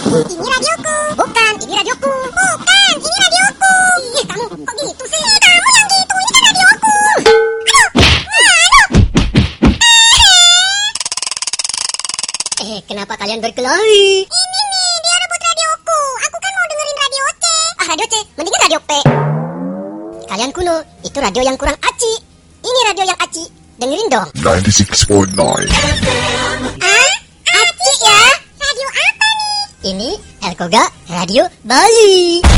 Ini radioku. Bukan, ini radioku. Bukan, ini radioku. Ih, kamu kok gitu sih? Kamu yang gitu, ini kan radioku. Kenapa kalian berkelahi? Ini nih, dia rebut radioku. Aku kan mau dengerin radio C. Radio C, mendingan radio P. Kalian kuno, itu radio yang kurang aci. Ini radio yang aci. Dengerin dong. 96.9 Aci ya? Radio apa nih? Ini Elkoga Radio Bali.